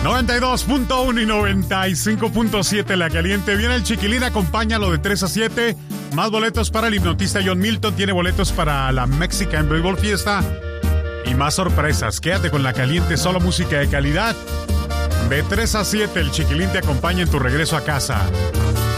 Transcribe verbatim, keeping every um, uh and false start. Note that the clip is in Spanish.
noventa y dos punto uno y noventa y cinco punto siete La Caliente. Viene el Chiquilín, acompáñalo de tres a siete. Más boletos para el hipnotista John Milton. Tiene boletos para la Mexican Baseball Fiesta. Y más sorpresas. Quédate con La Caliente, solo música de calidad. De tres a siete, el Chiquilín te acompaña en tu regreso a casa.